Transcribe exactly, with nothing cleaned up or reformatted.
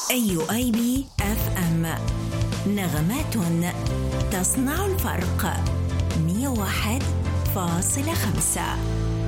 أيو آي بي إف إم، نغمات تصنع الفرق. مية وواحد فاصلة خمسة.